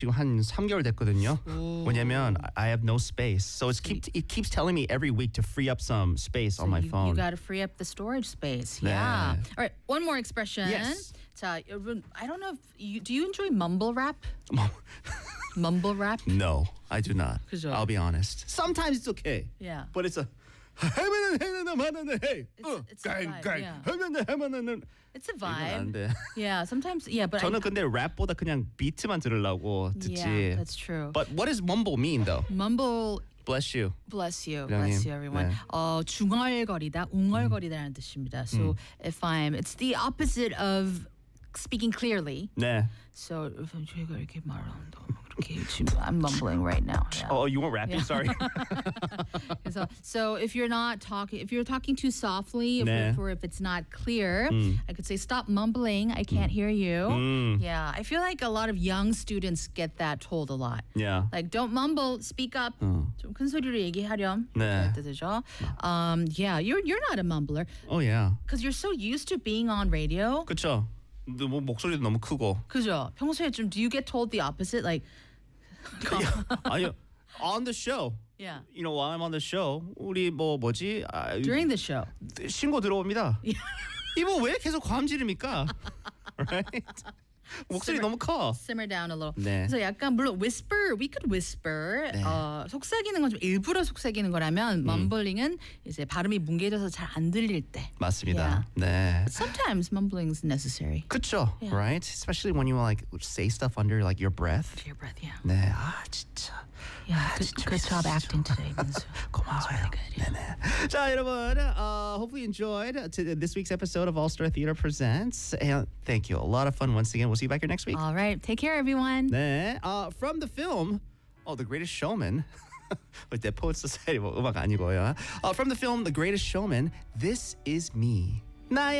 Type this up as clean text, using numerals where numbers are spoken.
지금 한 3개월 됐거든요. 오. 왜냐면 I have no space. So it keeps telling me every week to free up some space on my phone. You got to free up the storage space. 네. Yeah. All right. One more expression. Yes. 자, 여러분, I don't know if do you enjoy mumble rap? Mumble rap? No, I do not. 그죠? I'll be honest. Sometimes it's okay. Yeah. But it's a It's a vibe, yeah. It's a 안 vibe. 돼. Yeah. Sometimes. Yeah. But 저는 근데 랩보다 그냥 비트만 들으려고 듣지. Yeah, that's true. But what does mumble mean though? mumble. Bless you. Bless you, 부장님. bless you, everyone. 네. 중얼거리다, 웅얼거리다라는 뜻입니다. So it's the opposite of speaking clearly. 네. So 저희가 이렇게 말한다. 그렇게 지금 I'm mumbling right now. Yeah. Oh, you weren't rapping. Sorry. So if you're talking too softly, 네. or if it's not clear, I could say stop mumbling. I can't hear you. Yeah, I feel like a lot of young students get that told a lot. Yeah. Like don't mumble, speak up. 좀 큰 소리로 얘기하렴. 네. 뜻이죠. Yeah, you're not a mumbler Oh yeah. because you're so used to being on radio. 그렇죠. 뭐 목소리도 너무 크고. 그죠? 평소에 좀 do you get told the opposite like? 아니요. On the show. Yeah. You know, while I'm on the show, 우리 뭐지? During the show. 신고 들어옵니다. 이거 왜 계속 과음지릅니까? Right? 목소리 너무 커. Simmer down a little. 네. 그래서 약간 물론 whisper, we could whisper. 네. 속삭이는 건 좀 일부러 속삭이는 거라면 mumbling은 이제 발음이 뭉개져서 잘 안 들릴 때. 맞습니다. 네. But sometimes mumbling is necessary. 그렇죠. Yeah. Right? Especially when you like say stuff under like your breath. Under your breath, yeah. 네. 아, 진짜. Yeah, good job acting today, Minsu. 고마워요. Really good. Yeah. 네네. 자, 여러분, hopefully you enjoyed this week's episode of All Star Theater Presents. And thank you. A lot of fun once again. We'll see you back here next week. All right, take care, everyone. 네. From the film, The Greatest Showman. 내 Poet Society 음악 아니고요. From the film The Greatest Showman, This Is Me. 나의